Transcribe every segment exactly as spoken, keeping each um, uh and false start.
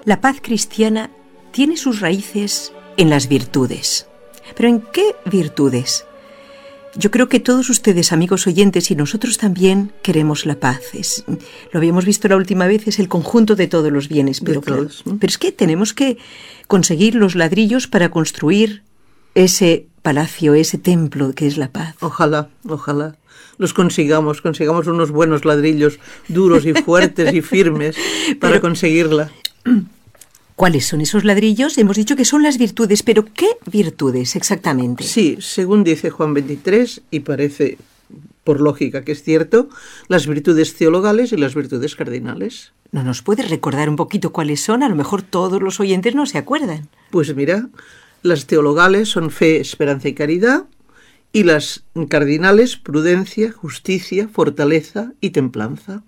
La paz cristiana tiene sus raíces en las virtudes. ¿Pero en qué virtudes? Yo creo que todos ustedes, amigos oyentes, y nosotros también queremos la paz. Es, lo habíamos visto la última vez, es el conjunto de todos los bienes. Pero, claro, pero es que tenemos que conseguir los ladrillos para construir ese palacio, ese templo que es la paz. Ojalá, ojalá los consigamos, consigamos unos buenos ladrillos duros y fuertes y firmes para pero, conseguirla. ¿Cuáles son esos ladrillos? Hemos dicho que son las virtudes, pero ¿qué virtudes exactamente? Sí, según dice Juan veintitrés, y parece por lógica que es cierto, las virtudes teologales y las virtudes cardinales. ¿No nos puedes recordar un poquito cuáles son? A lo mejor todos los oyentes no se acuerdan. Pues mira, las teologales son fe, esperanza y caridad, y las cardinales, prudencia, justicia, fortaleza y templanza.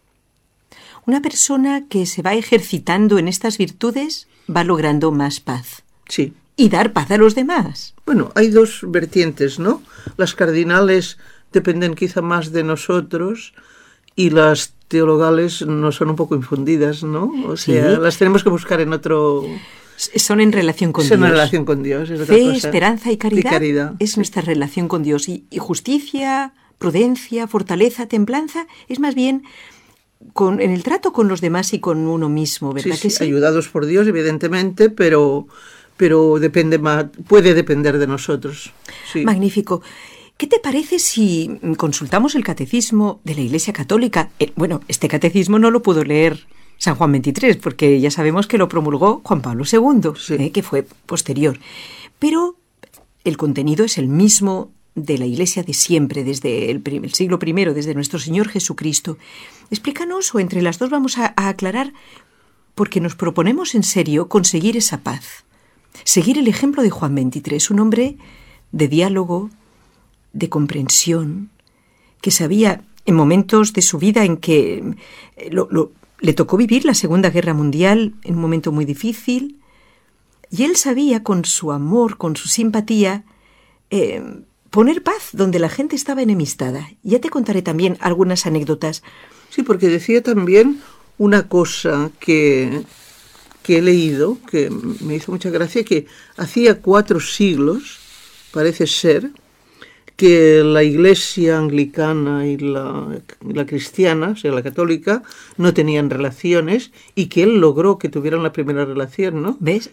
Una persona que se va ejercitando en estas virtudes va logrando más paz. Sí. Y dar paz a los demás. Bueno, hay dos vertientes, ¿no? Las cardinales dependen quizá más de nosotros y las teologales nos son un poco infundidas, ¿no? O sea, sí. Las tenemos que buscar en otro... Son en relación con son Dios. Son en relación con Dios. Es otra Fe, cosa. esperanza y caridad, y caridad es sí. nuestra relación con Dios. Y, y justicia, prudencia, fortaleza, templanza, es más bien... Con, en el trato con los demás y con uno mismo, ¿verdad sí, que sí? sí? Ayudados por Dios, evidentemente, pero, pero depende más, puede depender de nosotros. Sí. Magnífico. ¿Qué te parece si consultamos el catecismo de la Iglesia Católica? Eh, bueno, este catecismo no lo pudo leer San Juan veintitrés, porque ya sabemos que lo promulgó Juan Pablo segundo, sí. eh, que fue posterior. Pero el contenido es el mismo de la Iglesia de siempre, desde el, el siglo primero, desde nuestro Señor Jesucristo. Explícanos, o entre las dos vamos a, a aclarar, porque nos proponemos en serio conseguir esa paz. Seguir el ejemplo de Juan veintitrés, un hombre de diálogo, de comprensión, que sabía en momentos de su vida en que lo, lo, le tocó vivir la Segunda Guerra Mundial, en un momento muy difícil, y él sabía con su amor, con su simpatía, eh, poner paz donde la gente estaba enemistada. Ya te contaré también algunas anécdotas. Sí, porque decía también una cosa que, que he leído, que me hizo mucha gracia, que hacía cuatro siglos, parece ser, que la Iglesia anglicana y la, la cristiana, o sea, la católica, no tenían relaciones y que él logró que tuvieran la primera relación, ¿no? ¿Ves?